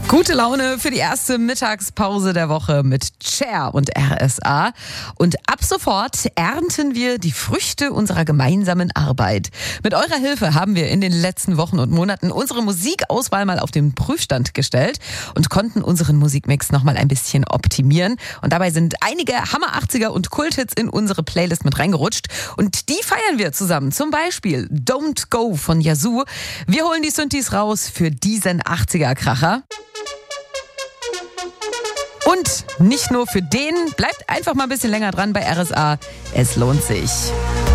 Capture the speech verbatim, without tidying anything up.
Gute Laune für die erste Mittagspause der Woche mit Cher und R S A. Und ab sofort ernten wir die Früchte unserer gemeinsamen Arbeit. Mit eurer Hilfe haben wir in den letzten Wochen und Monaten unsere Musikauswahl mal auf den Prüfstand gestellt und konnten unseren Musikmix noch mal ein bisschen optimieren. Und dabei sind einige Hammer achtziger und Kulthits in unsere Playlist mit reingerutscht. Und die feiern wir zusammen. Zum Beispiel Don't Go von Yazoo. Wir holen die Synthes raus für diesen achtziger-Kracher. Und nicht nur für den, bleibt einfach mal ein bisschen länger dran bei R S A. Es lohnt sich.